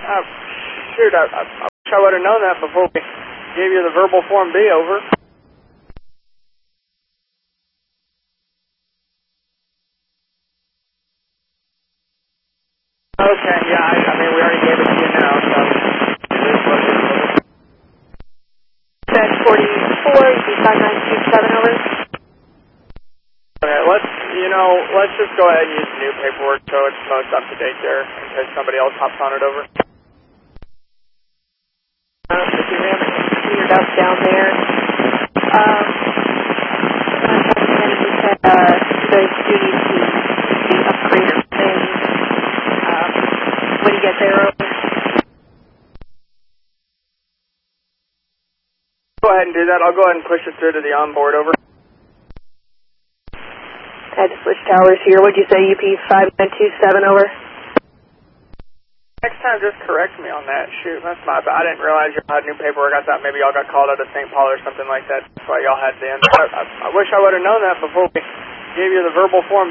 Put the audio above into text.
Shoot, I wish I would have known that before we gave you the verbal Form B over. Okay, yeah, I mean, we already gave it to you now, so... 1044, EP5927 over. Okay, let's just go ahead and use the new paperwork so it's most up to date there in case somebody else hops on it over. If you ran your ducks down there, you said those do need to be upgraded things. When you get there, over. Go ahead and do that. I'll go ahead and push it through to the onboard over. I had to switch towers here. What'd you say, UP5927 over? Next time, just correct me on that. Shoot, that's my bad. I didn't realize y'all had new paperwork. I thought maybe y'all got called out of St. Paul or something like that. That's why y'all had the end. I wish I would have known that before we gave you the verbal Form